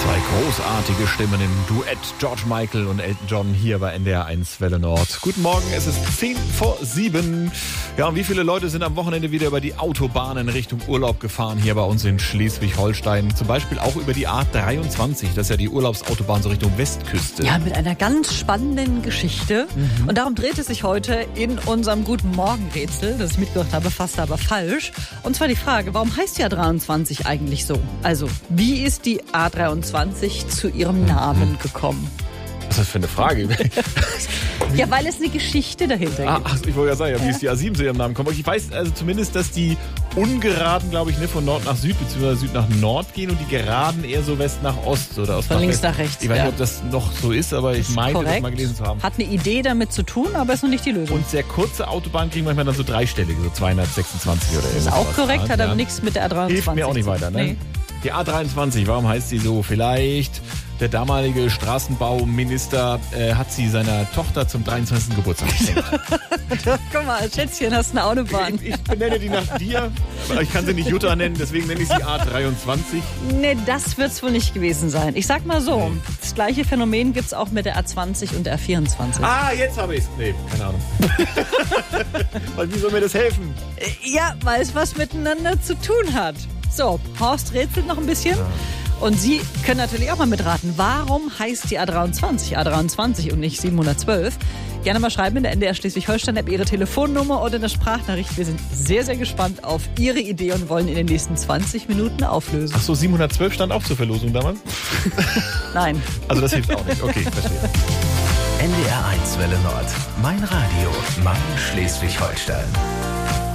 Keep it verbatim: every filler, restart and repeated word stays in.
Zwei großartige Stimmen im Duett, George Michael und Elton John hier bei N D R eins Welle Nord. Guten Morgen, es ist zehn vor sieben. Ja, und wie viele Leute sind am Wochenende wieder über die Autobahnen Richtung Urlaub gefahren hier bei uns in Schleswig-Holstein? Zum Beispiel auch über die A dreiundzwanzig, das ist ja die Urlaubsautobahn so Richtung Westküste. Ja, mit einer ganz spannenden Geschichte. Mhm. Und darum dreht es sich heute in unserem Guten Morgen-Rätsel, das ich mitgebracht habe, fast aber falsch. Und zwar die Frage, warum heißt die A dreiundzwanzig eigentlich so? Also, wie ist die A dreiundzwanzig zu ihrem Namen gekommen? Was ist das für eine Frage? Ja, weil es eine Geschichte dahinter gibt. Ah, ach, ich wollte ja sagen, wie ist die A sieben zu ihrem Namen gekommen? Ich weiß also zumindest, dass die ungeraden, glaube ich, ne, von Nord nach Süd bzw. Süd nach Nord gehen und die geraden eher so West nach Ost oder Ost von nach links West. nach rechts. Ich weiß nicht, ja. ob das noch so ist, aber ich meine, das mal gelesen zu haben. Hat eine Idee damit zu tun, aber ist noch nicht die Lösung. Und sehr kurze Autobahnen kriegen manchmal dann so dreistellige, so zweihundertsechsundzwanzig oder irgendwas. Das ist auch korrekt, hat ja. aber nichts mit der A dreiundzwanzig. Hilft mir auch nicht weiter, ne? Nee. Die A dreiundzwanzig, warum heißt sie so? Vielleicht der damalige Straßenbauminister äh, hat sie seiner Tochter zum dreiundzwanzigsten Geburtstag geschenkt. Guck mal, Schätzchen, hast eine Autobahn. Ich, ich benenne die nach dir, aber ich kann sie nicht Jutta nennen, deswegen nenne ich sie A dreiundzwanzig. Nee, das wird's wohl nicht gewesen sein. Ich sag mal so, nee. Das gleiche Phänomen gibt's auch mit der A zwanzig und der A vierundzwanzig. Ah, jetzt habe ich's. Nee, keine Ahnung. Weil wie soll mir das helfen? Ja, weil es was miteinander zu tun hat. So, Horst rätselt noch ein bisschen. Ja. Und Sie können natürlich auch mal mitraten. Warum heißt die A dreiundzwanzig A dreiundzwanzig und nicht siebenhundertzwölf? Gerne mal schreiben in der N D R Schleswig-Holstein-App Ihre Telefonnummer oder eine Sprachnachricht. Wir sind sehr, sehr gespannt auf Ihre Idee und wollen in den nächsten zwanzig Minuten auflösen. Ach so, siebenhundertzwölf stand auch zur Verlosung damals? Nein. Also das hilft auch nicht. Okay, verstehe. N D R eins Welle Nord. Mein Radio. Mein Schleswig-Holstein.